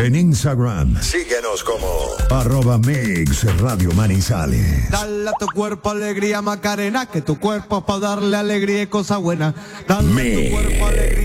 En Instagram, síguenos como @Mix Radio Manizales. Dale a tu cuerpo alegría, Macarena, que tu cuerpo es para darle alegría y cosa buena. Dale a tu cuerpo alegría.